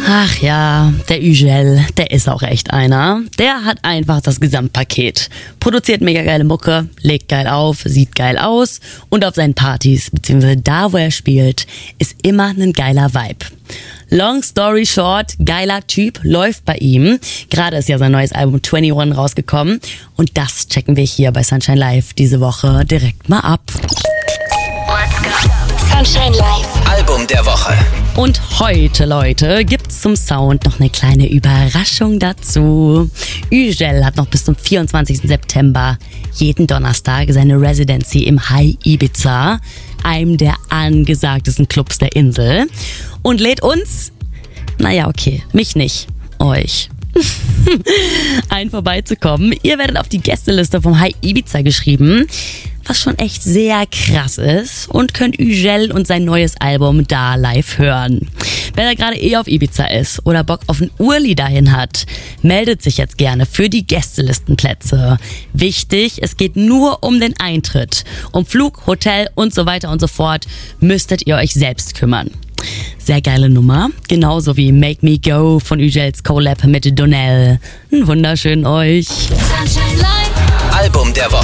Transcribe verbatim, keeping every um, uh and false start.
Ach ja, der Ügel, der ist auch echt einer. Der hat einfach das Gesamtpaket. Produziert mega geile Mucke, legt geil auf, sieht geil aus und auf seinen Partys, beziehungsweise da, wo er spielt, ist immer ein geiler Vibe. Long story short, geiler Typ, läuft bei ihm. Gerade ist ja sein neues Album einundzwanzig rausgekommen und das checken wir hier bei Sunshine Live diese Woche direkt mal ab. Sunshine Live. Album der Woche. Und heute, Leute, gibt's zum Sound noch eine kleine Überraschung dazu. Ügel hat noch bis zum vierundzwanzigsten September jeden Donnerstag seine Residency im High Ibiza, einem der angesagtesten Clubs der Insel, und lädt uns, naja okay, mich nicht, euch, ein vorbeizukommen. Ihr werdet auf die Gästeliste vom High Ibiza geschrieben, was schon echt sehr krass ist, und könnt Ügel und sein neues Album da live hören. Wer da gerade eh auf Ibiza ist oder Bock auf ein Urli dahin hat, meldet sich jetzt gerne für die Gästelistenplätze. Wichtig, es geht nur um den Eintritt. Um Flug, Hotel und so weiter und so fort müsstet ihr euch selbst kümmern. Sehr geile Nummer, genauso wie Make Me Go von Ügels Collab mit Donnell. Einen wunderschönen euch. Sunshine Live. Album der Woche.